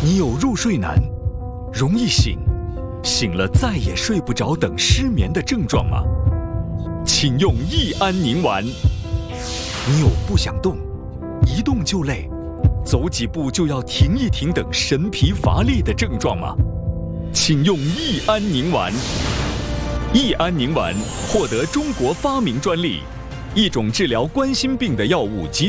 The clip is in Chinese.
你有入睡难、容易醒、醒了再也睡不着等失眠的症状吗？请用益安宁丸。你有不想动、一动就累、走几步就要停一停等神疲乏力的症状吗？请用益安宁丸。益安宁丸获得中国发明专利，一种治疗冠心病的药物及